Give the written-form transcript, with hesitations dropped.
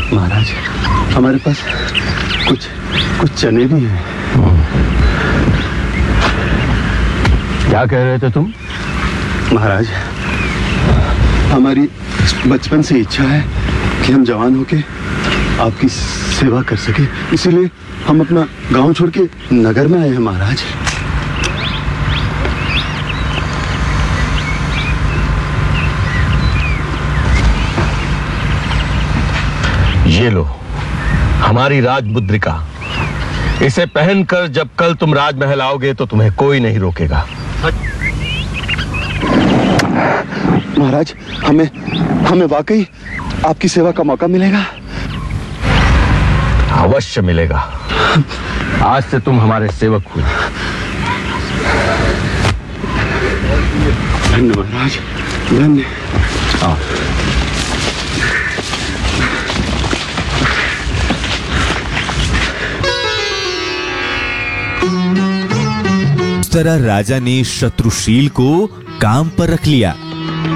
महाराज, हमारे पास कुछ चने भी हैं। क्या कह रहे थे तुम? महाराज, हमारी बचपन से इच्छा है कि हम जवान होके आपकी सेवा कर सके, इसीलिए हम अपना गांव छोड़ के नगर में आए हैं महाराज। ये लो हमारी राजमुद्रिका। इसे पहनकर जब कल तुम राजमहल आओगे तो तुम्हें कोई नहीं रोकेगा। महाराज, हमें वाकई आपकी सेवा का मौका मिलेगा? अवश्य मिलेगा। आज से तुम हमारे सेवक हुए। धन्य महाराज, धन्य। हाँ। उस तरह राजा ने शत्रुशील को काम पर रख लिया।